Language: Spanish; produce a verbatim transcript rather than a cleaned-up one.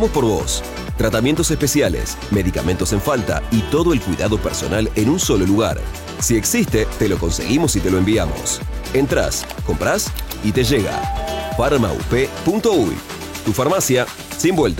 Estamos por vos. Tratamientos especiales, medicamentos en falta y todo el cuidado personal en un solo lugar. Si existe, te lo conseguimos y te lo enviamos. Entrás, comprás y te llega. farmaup punto uy. Tu farmacia sin vuelta.